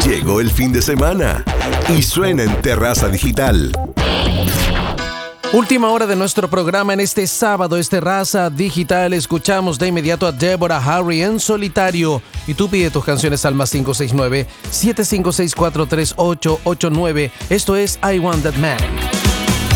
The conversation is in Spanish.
Llegó el fin de semana y suena en Terraza Digital. Última hora de nuestro programa en este sábado, Terraza Digital. Escuchamos de inmediato a Deborah Harry en solitario. Y tú pide tus canciones al más 569-756-43889. Esto es I Want That Man.